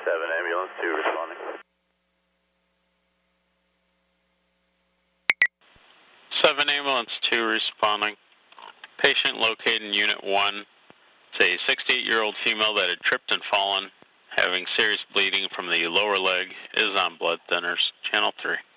7 ambulance 2 responding. 7 ambulance 2 responding. Patient located in Unit 1. It's a 68-year-old female that had tripped and fallen, having serious bleeding from the lower leg, is on blood thinners. Channel 3.